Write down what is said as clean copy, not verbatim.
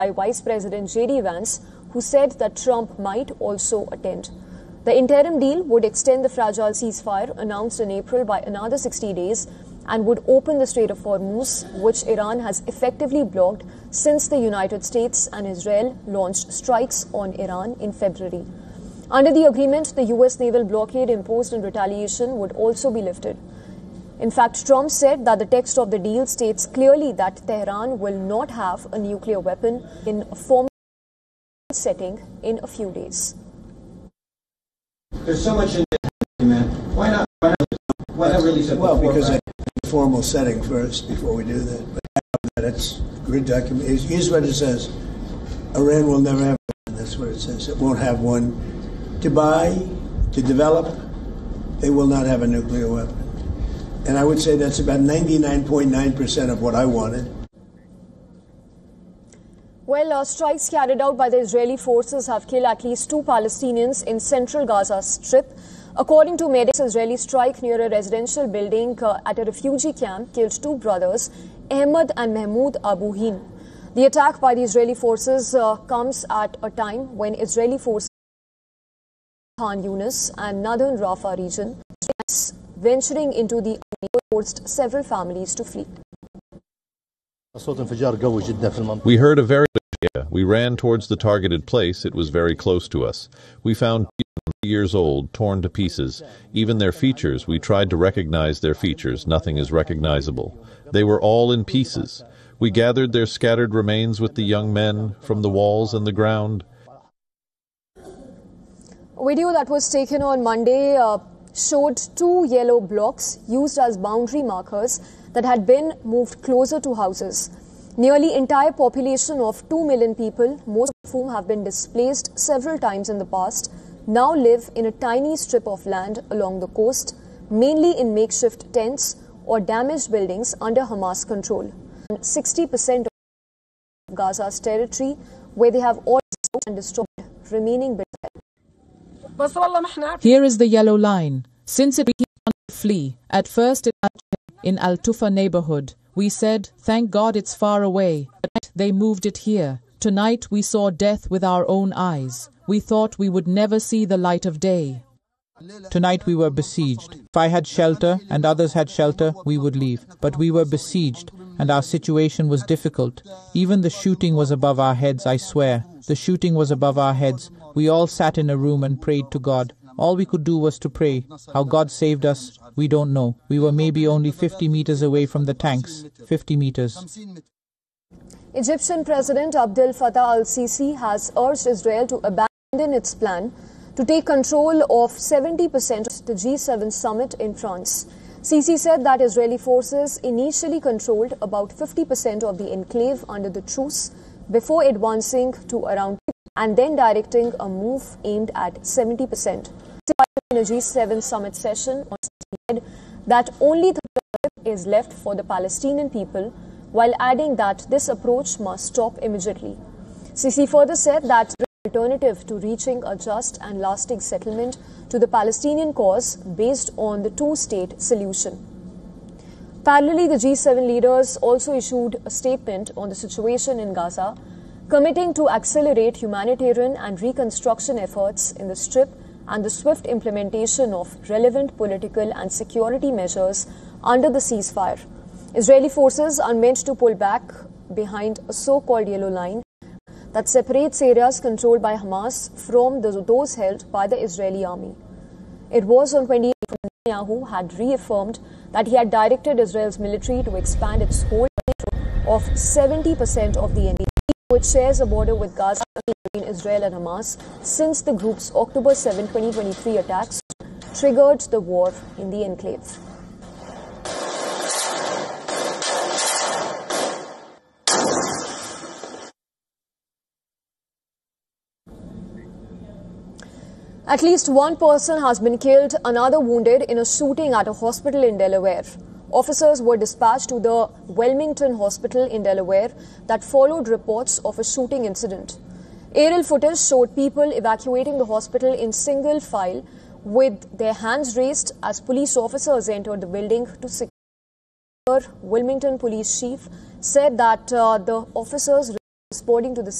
by Vice President J.D. Vance, who said that Trump might also attend. The interim deal would extend the fragile ceasefire announced in April by another 60 days and would open the Strait of Hormuz, which Iran has effectively blocked since the United States and Israel launched strikes on Iran in February. Under the agreement, the U.S. naval blockade imposed in retaliation would also be lifted. In fact, Trump said that the text of the deal states clearly that Tehran will not have a nuclear weapon in a formal setting in a few days. There's so much in there, man. Why not? Whatever he said. Well, because it's a formal setting first before we do that. But that's good document. Here's what it says: Iran will never have one. That's what it says. It won't have one. To buy, to develop, they will not have a nuclear weapon. And I would say that's about 99.9% of what I wanted. Well, strikes carried out by the Israeli forces have killed at least 2 Palestinians in central Gaza Strip. According to medics, Israeli strike near a residential building at a refugee camp killed 2 brothers, Ahmad and Mahmoud Abu Hin. The attack by the Israeli forces comes at a time when Israeli forces Khan Yunis and northern Rafah region venturing into the forced several families to flee. We heard a very We ran towards the targeted place. It was very close to us. We found people 3 years old, torn to pieces. Even their features, we tried to recognize their features. Nothing is recognizable. They were all in pieces. We gathered their scattered remains with the young men from the walls and the ground. A video that was taken on Monday showed 2 yellow blocks used as boundary markers that had been moved closer to houses. Nearly entire population of 2 million people, most of whom have been displaced several times in the past, now live in a tiny strip of land along the coast, mainly in makeshift tents or damaged buildings under Hamas control. 60% of Gaza's territory, where they have all and destroyed remaining buildings. Here is the yellow line. Since it began to flee, at first in Al Tufa neighborhood, we said, thank God it's far away. But they moved it here. Tonight we saw death with our own eyes. We thought we would never see the light of day. Tonight we were besieged. If I had shelter and others had shelter, we would leave. But we were besieged, and our situation was difficult. Even the shooting was above our heads, I swear. The shooting was above our heads. We all sat in a room and prayed to God. All we could do was to pray. How God saved us, we don't know. We were maybe only 50 meters away from the tanks. 50 meters. Egyptian President Abdel Fattah al-Sisi has urged Israel to abandon its plan to take control of 70% of the G7 summit in France. Sisi said that Israeli forces initially controlled about 50% of the enclave under the truce before advancing to around and then directing a move aimed at 70%. In a G7 summit session on said that only is left for the Palestinian people, while adding that this approach must stop immediately. Sisi further said that the alternative to reaching a just and lasting settlement to the Palestinian cause based on the two-state solution. Parallelly, the G7 leaders also issued a statement on the situation in Gaza, committing to accelerate humanitarian and reconstruction efforts in the Strip and the swift implementation of relevant political and security measures under the ceasefire. Israeli forces are meant to pull back behind a so-called yellow line that separates areas controlled by Hamas from those held by the Israeli army. It was on 28th Netanyahu had reaffirmed that he had directed Israel's military to expand its hold of 70% of the NDP, which shares a border with Gaza between Israel and Hamas since the group's October 7, 2023 attacks triggered the war in the enclave. At least one person has been killed, another wounded in a shooting at a hospital in Delaware. Officers were dispatched to the Wilmington Hospital in Delaware that followed reports of a shooting incident. Aerial footage showed people evacuating the hospital in single file with their hands raised as police officers entered the building to secure. Wilmington police chief said that the officers responding to the